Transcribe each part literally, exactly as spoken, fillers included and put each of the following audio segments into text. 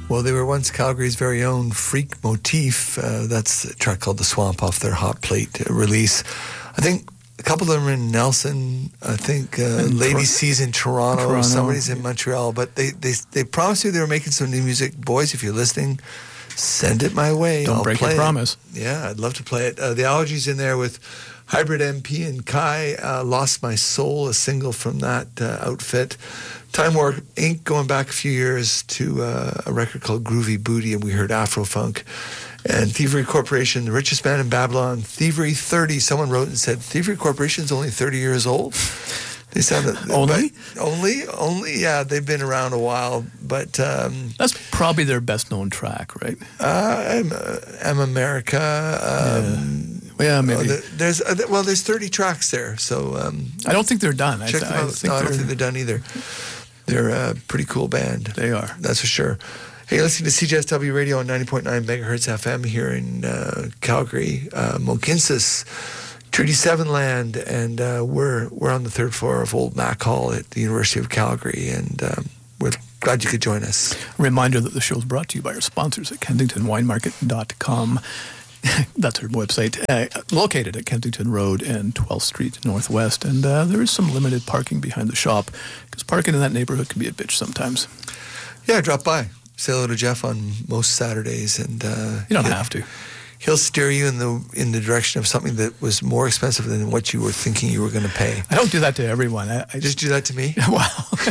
Well, they were once Calgary's very own Freak Motif. Uh, that's a track called The Swamp off their Hot Plate uh, release. I think a couple of them are in Nelson. I think uh, Lady Tor- C's in Toronto. Toronto. Somebody's in Montreal. But they, they, they promised you they were making some new music. Boys, if you're listening, send it my way. Don't I'll break play your it. promise. Yeah, I'd love to play it. Uh, the Allergies in there with Hybrid M P and Kai. Uh, Lost My Soul, a single from that uh, outfit. Time Warp Incorporated, going back a few years to uh, a record called Groovy Booty, and we heard Afro-Funk. And Thievery Corporation, The Richest Man in Babylon, Thievery thirty. Someone wrote and said, Thievery Corporation is only thirty years old. They sounded... Only? But, only? Only, yeah. They've been around a while, but... Um, That's probably their best-known track, right? Uh, I'm, uh, I'm America. Um, yeah. yeah, maybe. Uh, there's uh, Well, there's thirty tracks there, so... Um, I don't think they're done. Check I, them I out. think No, I don't they're- think they're done either. They're a pretty cool band. They are. That's for sure. Hey, listening to C J S W Radio on ninety point nine megahertz F M here in uh, Calgary, uh, Mohkinstsis, Treaty seven land, and uh, we're we're on the third floor of Old Mac Hall at the University of Calgary, and um, we're glad you could join us. Reminder that the show is brought to you by our sponsors at Kensington Wine Market dot com. That's our website, uh, located at Kensington Road and twelfth Street Northwest. And uh, there is some limited parking behind the shop, because parking in that neighborhood can be a bitch sometimes. Yeah, drop by. Say hello to Jeff on most Saturdays, and uh, You don't he'll- have to. He'll steer you in the in the direction of something that was more expensive than what you were thinking you were going to pay. I don't do that to everyone. I, I Just do that to me. Wow.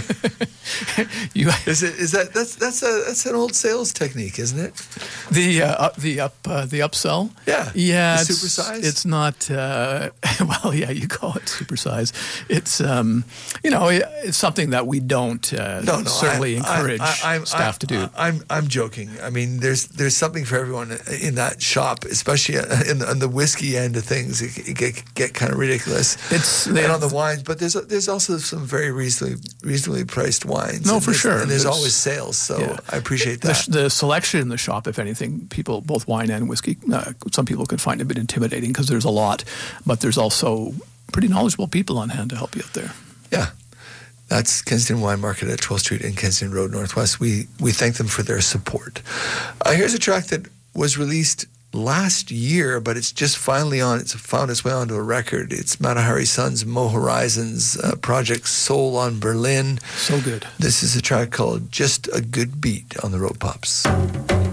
you, Is it? Is that that's that's a that's an old sales technique, isn't it? the uh, up, the up uh, the upsell. Yeah. Yeah. The it's, supersize? It's not. Uh, well, yeah, you call it supersize. It's um, you know, it, it's something that we don't uh, No, no. certainly I, encourage I, I, I'm- staff I, to do. I, I'm I'm joking. I mean, there's there's something for everyone in that shop, especially in the, on the whiskey end of things. It, it get get kind of ridiculous. It's and they, on the wines, but there's there's also some very reasonably reasonably priced wines. No, and for there's- sure. And there's, There's- always sales, so yeah. I appreciate the, that. the selection in the shop, if anything, people, both wine and whiskey, uh, some people could find a bit intimidating because there's a lot, but there's also pretty knowledgeable people on hand to help you out there. Yeah. That's Kensington Wine Market at twelfth Street and Kensington Road Northwest. We we thank them for their support. Uh, here's a track that was released last year, but it's just finally on. It's found its way onto a record. It's Matahari Son's Mo Horizons uh, project Soul on Berlin. So good. This is a track called Just a Good Beat on the Road Pops.